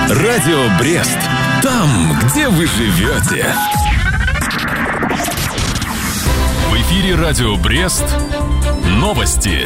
Радио Брест. Там, где вы живете. В эфире Радио Брест. Новости.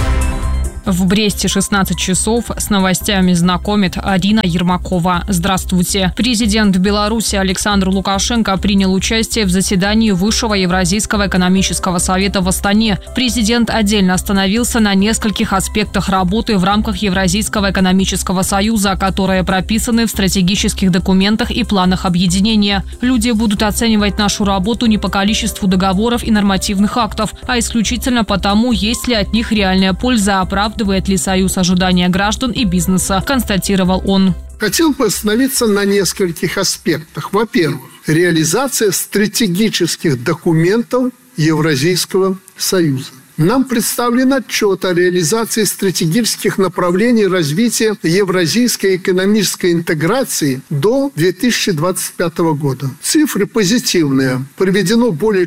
В Бресте 16 часов. С новостями знакомит Арина Ермакова. Здравствуйте. Президент Беларуси Александр Лукашенко принял участие в заседании Высшего Евразийского экономического совета в Астане. Президент отдельно остановился на нескольких аспектах работы в рамках Евразийского экономического союза, которые прописаны в стратегических документах и планах объединения. Люди будут оценивать нашу работу не по количеству договоров и нормативных актов, а исключительно по тому, есть ли от них реальная польза, оправдывает ли союз ожидания граждан и бизнеса, констатировал он. Хотел бы остановиться на нескольких аспектах. Во-первых, реализация стратегических документов Евразийского союза. Нам представлен отчет о реализации стратегических направлений развития евразийской экономической интеграции до 2025 года. Цифры позитивные. Проведено более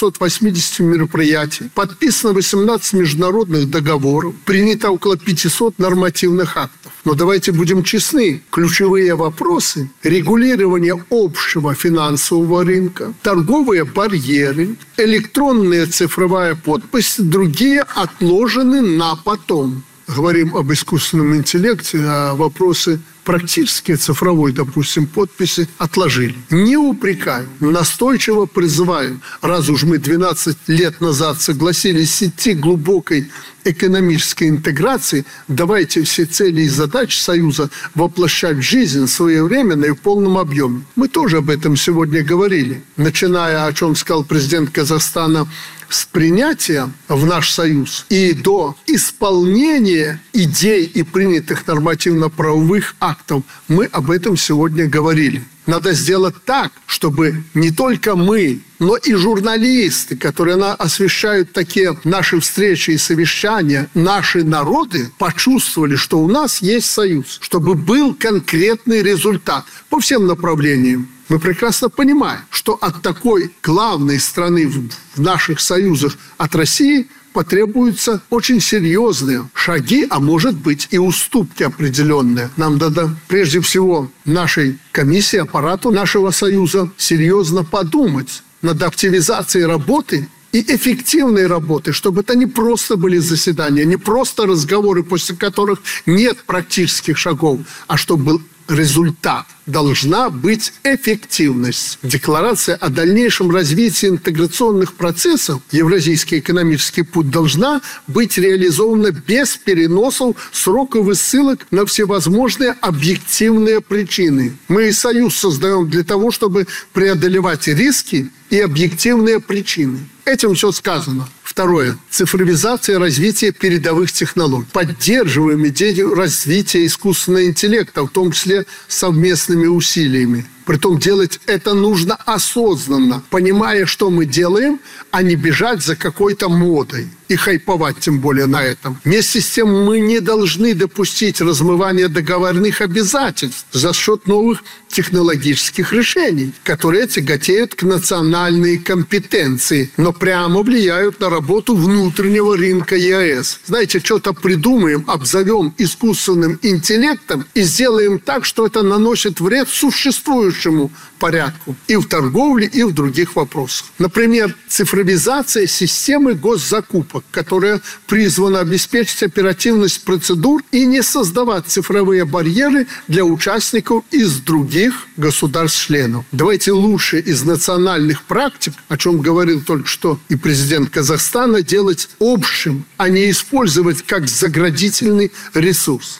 480 мероприятий, подписано 18 международных договоров, принято около 500 нормативных актов. Но давайте будем честны. Ключевые вопросы – регулирование общего финансового рынка, торговые барьеры, электронная цифровая подпись, другие отложены на потом. Говорим об искусственном интеллекте, а вопросы практически цифровой, допустим, подписи отложили. Не упрекаю, настойчиво призываю. Раз уж мы 12 лет назад согласились идти глубокой экономической интеграции, давайте все цели и задачи Союза воплощать в жизнь своевременно и в полном объеме. Мы тоже об этом сегодня говорили. Начиная, о чем сказал президент Казахстана, с принятия в наш Союз и до исполнения идей и принятых нормативно-правовых актов, мы об этом сегодня говорили. Надо сделать так, чтобы не только мы, но и журналисты, которые освещают такие наши встречи и совещания, наши народы почувствовали, что у нас есть союз, чтобы был конкретный результат по всем направлениям. Мы прекрасно понимаем, что от такой главной страны в наших союзах, от России, потребуются очень серьезные шаги, а может быть и уступки определенные. Нам надо прежде всего нашей комиссии, аппарату нашего союза серьезно подумать над активизацией работы и эффективной работы, чтобы это не просто были заседания, не просто разговоры, после которых нет практических шагов, а чтобы был результат. Должна быть эффективность. Декларация о дальнейшем развитии интеграционных процессов, Евразийский экономический путь, должна быть реализована без переносов сроков и ссылок на всевозможные объективные причины. Мы союз создаем для того, чтобы преодолевать риски и объективные причины. Этим все сказано. Второе. Цифровизация развития передовых технологий. Поддерживаем идею развития искусственного интеллекта, в том числе совместными усилиями. Притом делать это нужно осознанно, понимая, что мы делаем, а не бежать за какой-то модой и хайповать тем более на этом. Вместе с тем мы не должны допустить размывания договорных обязательств за счет новых технологических решений, которые тяготеют к национальной компетенции, но прямо влияют на работу внутреннего рынка ЕС. Знаете, что-то придумаем, обзовем искусственным интеллектом и сделаем так, что это наносит вред существующему порядку и в торговле, и в других вопросах. Например, цифровизация системы госзакупок, которая призвана обеспечить оперативность процедур и не создавать цифровые барьеры для участников из других государств-членов. Давайте лучше из национальных практик, о чем говорил только что и президент Казахстана, делать общим, а не использовать как заградительный ресурс.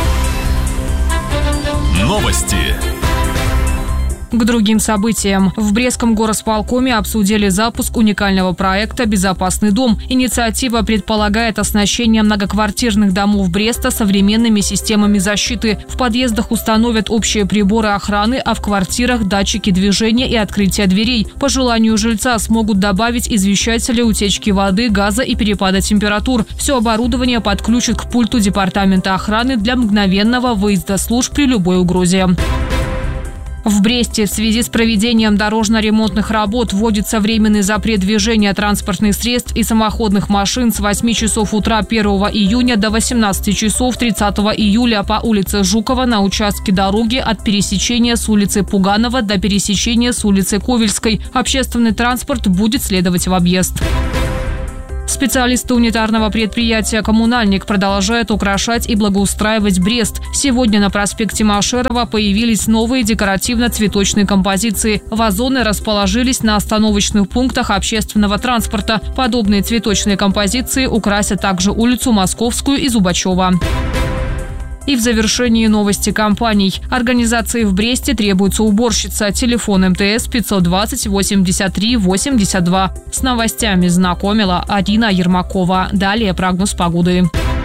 Новости. К другим событиям. В Брестском горосполкоме обсудили запуск уникального проекта «Безопасный дом». Инициатива предполагает оснащение многоквартирных домов Бреста современными системами защиты. В подъездах установят общие приборы охраны, а в квартирах – датчики движения и открытия дверей. По желанию жильца смогут добавить извещатели утечки воды, газа и перепада температур. Все оборудование подключат к пульту департамента охраны для мгновенного выезда служб при любой угрозе. В Бресте в связи с проведением дорожно-ремонтных работ вводится временный запрет движения транспортных средств и самоходных машин с 8 часов утра 1 июня до 18 часов 30 июля по улице Жукова на участке дороги от пересечения с улицы Пуганова до пересечения с улицы Ковельской. Общественный транспорт будет следовать в объезд. Специалисты унитарного предприятия «Коммунальник» продолжают украшать и благоустраивать Брест. Сегодня на проспекте Машерова появились новые декоративно-цветочные композиции. Вазоны расположились на остановочных пунктах общественного транспорта. Подобные цветочные композиции украсят также улицу Московскую и Зубачева. И в завершении новости компаний. Организации в Бресте требуется уборщица. Телефон МТС 520 83 82. С новостями знакомила Арина Ермакова. Далее прогноз погоды.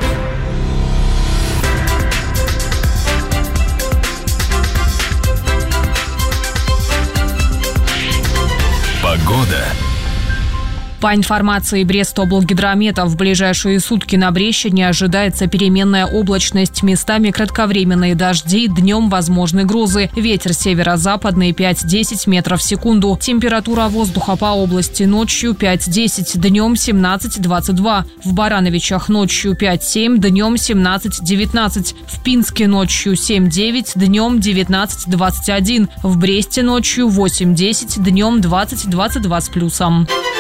Погода. По информации Брестоблгидромета, в ближайшие сутки на Брещине ожидается переменная облачность, местами кратковременные дожди, днем возможны грозы. Ветер северо-западный 5-10 метров в секунду. Температура воздуха по области ночью 5-10, днем 17-22. В Барановичах ночью 5-7, днем 17-19. В Пинске ночью 7-9, днем 19-21. В Бресте ночью 8-10, днем 20-22 с плюсом.